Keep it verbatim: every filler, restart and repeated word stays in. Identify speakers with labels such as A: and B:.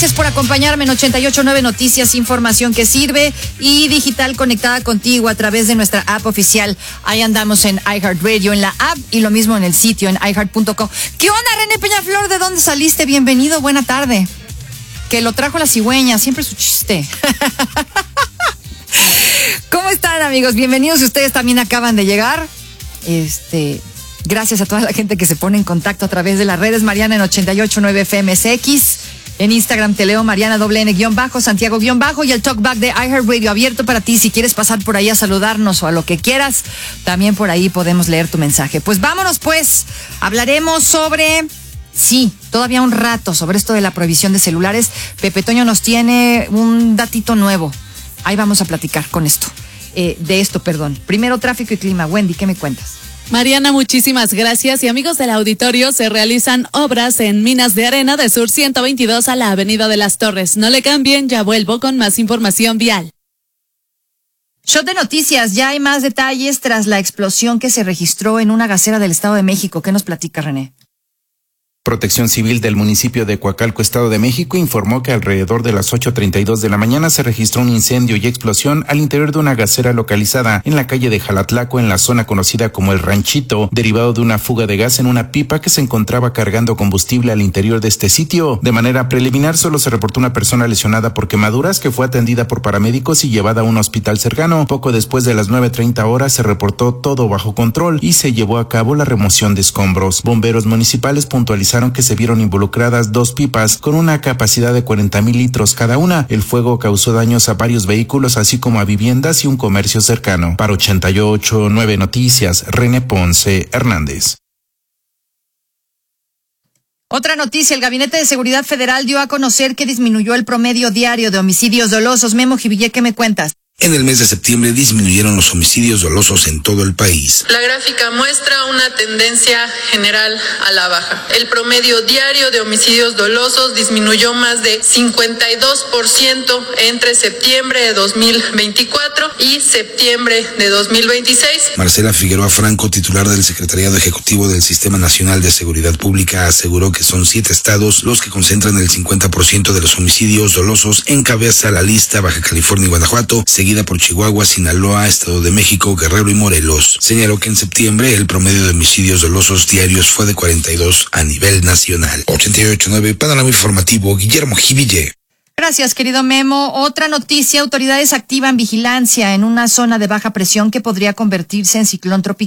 A: Gracias por acompañarme en ochenta y ocho punto nueve Noticias, información que sirve y digital conectada contigo a través de nuestra app oficial. Ahí andamos en iHeartRadio, en la app y lo mismo en el sitio, en i heart punto com. ¿Qué onda, René Peñaflor? ¿De dónde saliste? Bienvenido, buena tarde. Que lo trajo la cigüeña, siempre su chiste. ¿Cómo están, amigos? Bienvenidos. Ustedes también acaban de llegar. Este... Gracias a toda la gente que se pone en contacto a través de las redes. Mariana en ochenta y ocho punto nueve F M S X. En Instagram te leo Mariana doble N guión bajo, Santiago guión bajo y el talkback de iHeartRadio abierto para ti. Si quieres pasar por ahí a saludarnos o a lo que quieras, también por ahí podemos leer tu mensaje. Pues vámonos pues. Hablaremos sobre... Sí, todavía un rato sobre esto de la prohibición de celulares. Pepe Toño nos tiene un datito nuevo. Ahí vamos a platicar con esto. Eh, de esto, perdón. Primero, tráfico y clima. Wendy, ¿qué me cuentas?
B: Mariana, muchísimas gracias. Y amigos del auditorio, se realizan obras en Minas de Arena de Sur ciento veintidós a la Avenida de las Torres. No le cambien, ya vuelvo con más información vial.
A: Shot de noticias, ya hay más detalles tras la explosión que se registró en una gasera del Estado de México. ¿Qué nos platica, René?
C: Protección Civil del municipio de Coacalco, Estado de México, informó que alrededor de las ocho treinta y dos de la mañana se registró un incendio y explosión al interior de una gasera localizada en la calle de Jalatlaco, en la zona conocida como El Ranchito, derivado de una fuga de gas en una pipa que se encontraba cargando combustible al interior de este sitio. De manera preliminar, solo se reportó una persona lesionada por quemaduras que fue atendida por paramédicos y llevada a un hospital cercano. Poco después de las nueve treinta horas se reportó todo bajo control y se llevó a cabo la remoción de escombros. Bomberos municipales puntualizaron que se vieron involucradas dos pipas con una capacidad de cuarenta mil litros cada una. El fuego causó daños a varios vehículos, así como a viviendas y un comercio cercano. Para ochenta y ocho punto nueve Noticias, René Ponce Hernández.
A: Otra noticia, el Gabinete de Seguridad Federal dio a conocer que disminuyó el promedio diario de homicidios dolosos. Memo Jivillé, ¿qué me cuentas?
D: En el mes de septiembre disminuyeron los homicidios dolosos en todo el país.
E: La gráfica muestra una tendencia general a la baja. El promedio diario de homicidios dolosos disminuyó más de cincuenta y dos por ciento entre septiembre de dos mil veinticuatro y septiembre de dos mil veintiséis.
D: Marcela Figueroa Franco, titular del Secretariado Ejecutivo del Sistema Nacional de Seguridad Pública, aseguró que son siete estados los que concentran el cincuenta por ciento de los homicidios dolosos. Encabeza la lista Baja California y Guanajuato, seguida por Chihuahua, Sinaloa, Estado de México, Guerrero y Morelos. Señaló que en septiembre el promedio de homicidios dolosos diarios fue de cuarenta y dos a nivel nacional. ochenta y ocho punto nueve Panorama Informativo, Guillermo Jiville.
A: Gracias, querido Memo. Otra noticia, autoridades activan vigilancia en una zona de baja presión que podría convertirse en ciclón tropical.